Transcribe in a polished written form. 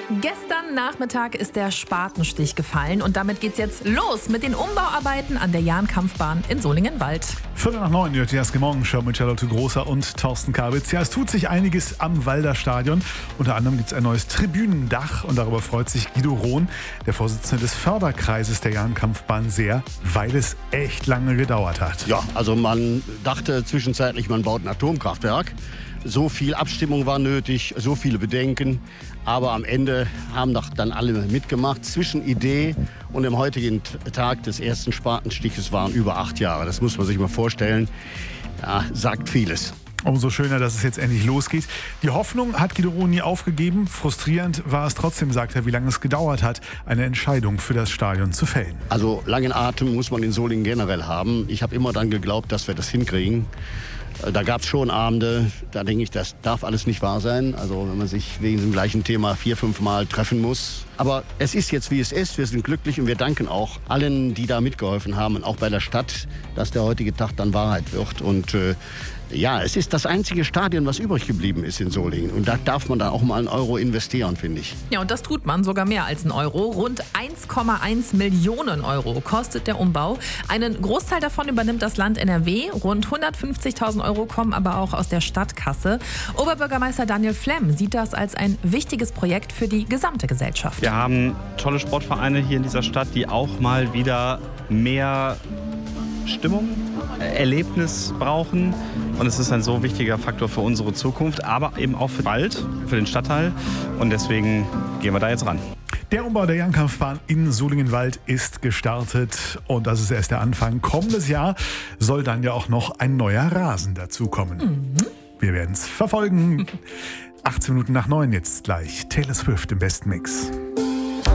Gestern Nachmittag ist der Spatenstich gefallen und damit geht's jetzt los mit den Umbauarbeiten an der Jahn-Kampfbahn in Solingen-Wald. 8:45 die TSG Morgenshow mit Charlotte Großer und Thorsten Kabitz. Ja, es tut sich einiges am Walder Stadion. Unter anderem gibt es ein neues Tribünendach und darüber freut sich Guido Rohn, der Vorsitzende des Förderkreises der Jahn-Kampfbahn, sehr, weil es echt lange gedauert hat. Ja, also man dachte zwischenzeitlich, man baut ein Atomkraftwerk. So viel Abstimmung war nötig, so viele Bedenken. Aber am Ende haben doch dann alle mitgemacht. Zwischen Idee und dem heutigen Tag des ersten Spatenstiches waren über 8 Jahre. Das muss man sich mal vorstellen. Ja, sagt vieles. Umso schöner, dass es jetzt endlich losgeht. Die Hoffnung hat Guido Rohn nie aufgegeben. Frustrierend war es trotzdem, sagt er, wie lange es gedauert hat, eine Entscheidung für das Stadion zu fällen. Also langen Atem muss man in Solingen generell haben. Ich habe immer dann geglaubt, dass wir das hinkriegen. Da gab es schon Abende, da denke ich, das darf alles nicht wahr sein. Also wenn man sich wegen dem gleichen Thema 4-5 Mal treffen muss. Aber es ist jetzt, wie es ist. Wir sind glücklich und wir danken auch allen, die da mitgeholfen haben und auch bei der Stadt, dass der heutige Tag dann Wahrheit wird. Und ja, es ist das einzige Stadion, was übrig geblieben ist in Solingen. Und da darf man dann auch mal einen Euro investieren, finde ich. Ja, und das tut man, sogar mehr als einen Euro. Rund 1,1 Millionen Euro kostet der Umbau. Einen Großteil davon übernimmt das Land NRW. Rund 150.000 Euro kommen aber auch aus der Stadtkasse. Oberbürgermeister Daniel Flemm sieht das als ein wichtiges Projekt für die gesamte Gesellschaft. Wir haben tolle Sportvereine hier in dieser Stadt, die auch mal wieder mehr Stimmung, Erlebnis brauchen. Und es ist ein so wichtiger Faktor für unsere Zukunft, aber eben auch für den Wald, für den Stadtteil. Und deswegen gehen wir da jetzt ran. Der Umbau der Jahn-Kampfbahn in Solingen-Wald ist gestartet und das ist erst der Anfang. Kommendes Jahr soll dann ja auch noch ein neuer Rasen dazukommen. Wir werden es verfolgen. 18 Minuten nach 9 jetzt gleich. Taylor Swift im besten Mix.